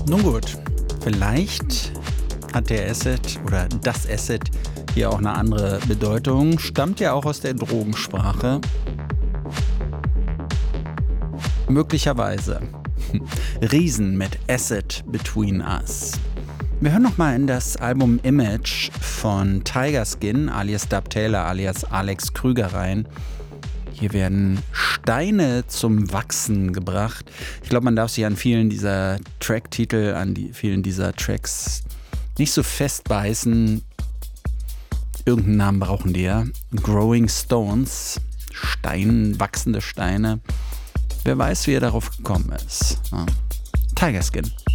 Nun gut, vielleicht hat der Asset oder das Asset hier auch eine andere Bedeutung. Stammt ja auch aus der Drogensprache. Möglicherweise. Riesen mit Acid Between Us. Wir hören nochmal in das Album Image von Tiger Skin alias Dub Taylor alias Alex Krüger rein. Hier werden Steine zum Wachsen gebracht. Ich glaube, man darf sich an vielen dieser Tracktitel, vielen dieser Tracks nicht so festbeißen. Irgendeinen Namen brauchen die ja. Growing Stones, wachsende Steine. Wer weiß, wie er darauf gekommen ist. Ja. Tiger Skin.